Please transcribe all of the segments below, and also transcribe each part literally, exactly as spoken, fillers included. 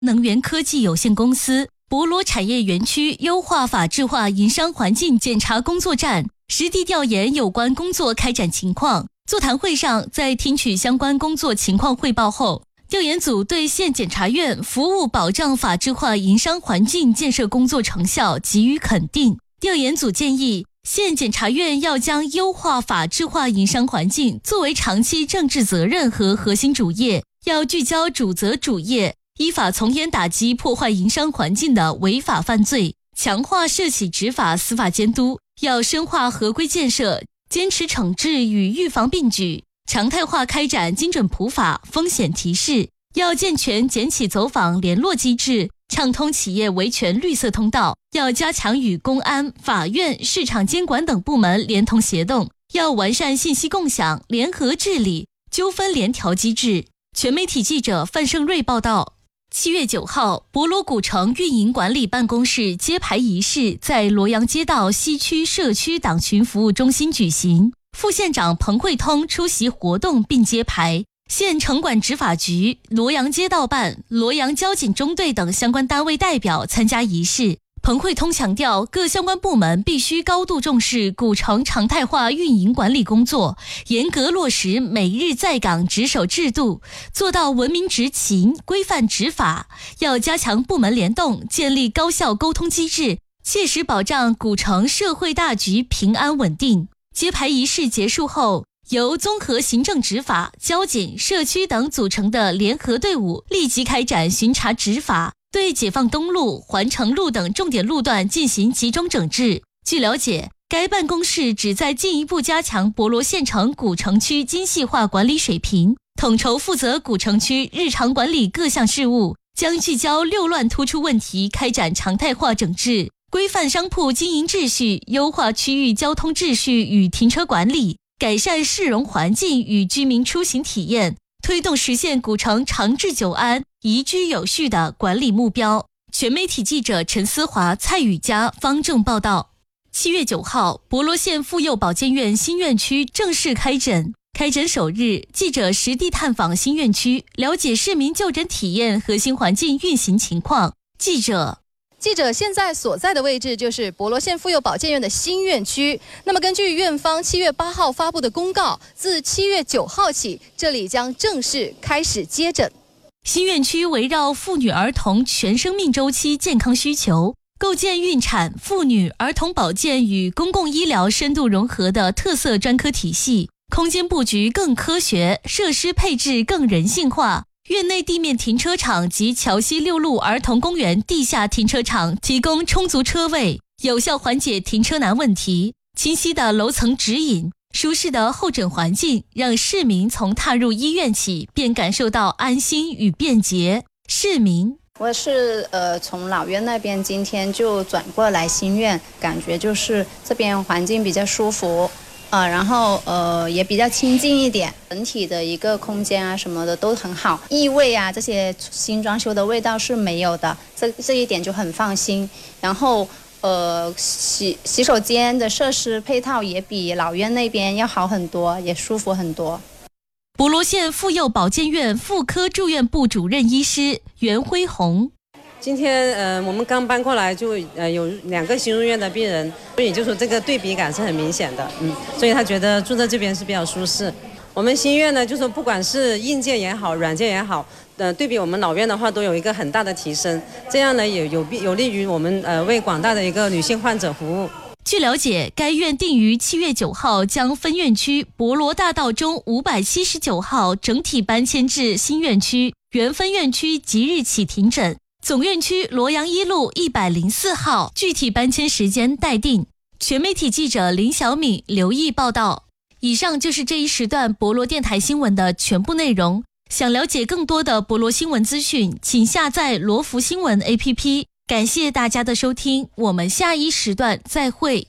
能源科技有限公司博罗产业园区优化法制化营商环境检查工作站实地调研有关工作开展情况。座谈会上，在听取相关工作情况汇报后，调研组对县检察院服务保障法制化营商环境建设工作成效给予肯定。调研组建议，县检察院要将优化法制化营商环境作为长期政治责任和核心主业，要聚焦主责主业，依法从严打击破坏营商环境的违法犯罪，强化涉企执法司法监督，要深化合规建设，坚持惩治与预防并举，常态化开展精准普法、风险提示，要健全检企走访联络机制，畅通企业维权绿色通道，要加强与公安、法院、市场监管等部门连同协动，要完善信息共享、联合治理、纠纷联调机制。全媒体记者范胜瑞报道。七月九号，博罗古城运营管理办公室揭牌仪式在罗阳街道西区社区党群服务中心举行，副县长彭慧通出席活动并揭牌。县城管执法局、罗阳街道办、罗阳交警中队等相关单位代表参加仪式。彭慧通强调，各相关部门必须高度重视古城常态化运营管理工作，严格落实每日在岗值守制度，做到文明执勤、规范执法。要加强部门联动，建立高效沟通机制，切实保障古城社会大局平安稳定。揭牌仪式结束后，由综合行政执法、交警、社区等组成的联合队伍立即开展巡查执法，对解放东路、环城路等重点路段进行集中整治。据了解，该办公室旨在进一步加强博罗县城古城区精细化管理水平，统筹负责古城区日常管理各项事务，将聚焦六乱突出问题开展常态化整治，规范商铺经营秩序，优化区域交通秩序与停车管理，改善市容环境与居民出行体验，推动实现古城长治久安、宜居有序的管理目标。全媒体记者陈思华、蔡宇佳、方正报道。七月九号，博罗县妇幼保健院新院区正式开诊。开诊首日，记者实地探访新院区，了解市民就诊体验和新环境运行情况。记者记者现在所在的位置就是博罗县妇幼保健院的新院区。那么根据院方七月八号发布的公告，自七月九号起，这里将正式开始接诊。 新院区围绕妇女儿童全生命周期健康需求，构建孕产、妇女、儿童保健与公共医疗深度融合的特色专科体系，空间布局更科学，设施配置更人性化。院内地面停车场及桥西六路儿童公园地下停车场提供充足车位，有效缓解停车难问题。清晰的楼层指引，舒适的候诊环境，让市民从踏入医院起便感受到安心与便捷。市民我是呃从老院那边今天就转过来新院，感觉就是这边环境比较舒服，呃，然后呃也比较清静一点，整体的一个空间啊什么的都很好，异味啊这些新装修的味道是没有的，这这一点就很放心。然后呃洗洗手间的设施配套也比老院那边要好很多，也舒服很多。 博罗县妇幼保健院妇科住院部主任医师袁辉红， 今天呃我们刚搬过来就呃有两个新入院的病人，所以就说这个对比感是很明显的，嗯，所以他觉得住在这边是比较舒适。我们新院呢，就说不管是硬件也好，软件也好，呃对比我们老院的话都有一个很大的提升，这样呢也有有利于我们呃为广大的一个女性患者服务。 据了解，该院定于七月九号将分院区博罗大道中五百七十九号整体搬迁至新院区，原分院区即日起停诊。总院区罗阳一路一百零四号具体搬迁时间待定。全媒体记者林小敏、刘毅报道。以上就是这一时段博罗电台新闻的全部内容。想了解更多的博罗新闻资讯，请下载罗福新闻 A P P。感谢大家的收听，我们下一时段再会。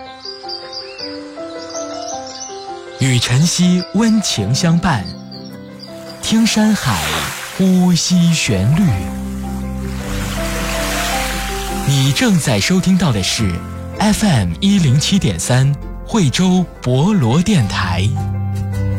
与晨曦温情相伴，听山海，呼吸旋律。你正在收听到的是 F M 一零七点三惠州博罗电台。